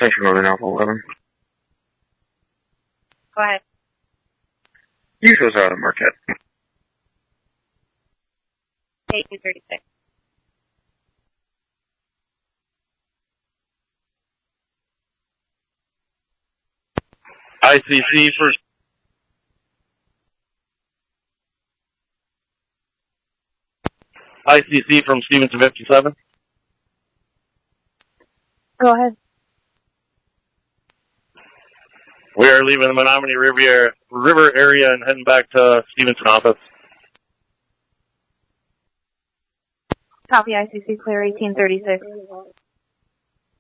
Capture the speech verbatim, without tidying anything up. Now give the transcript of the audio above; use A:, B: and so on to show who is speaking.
A: Central Northern Alpha eleven.
B: Go ahead.
A: Usuals are on the Marquette.
B: eighteen thirty-six.
C: I C C for I C C from Stevenson fifty-seven.
B: Go ahead.
C: We are leaving the Menominee River, River area and heading back to Stevenson office.
B: Copy I C C clear eighteen thirty-six.